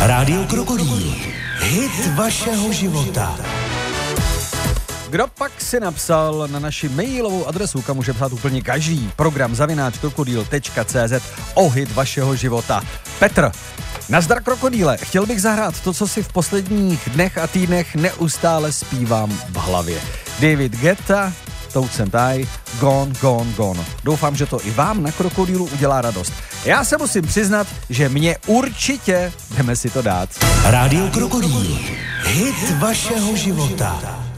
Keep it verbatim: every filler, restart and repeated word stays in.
Rádio Krokodýl. Hit vašeho života. Kdo pak si napsal na naši mailovou adresu, kam může psát úplně každý, program zavináč krokodýl tečka cé zet o hit vašeho života. Petr, nazdar krokodýle, chtěl bych zahrát to, co si v posledních dnech a týdnech neustále zpívám v hlavě. David Guetta, Toad and I, Gone, Gone, Gone. Doufám, že to i vám na Krokodýlu udělá radost. Já se musím přiznat, že mě určitě jdeme si to dát. Rádio Krokodýl. Hit vašeho života.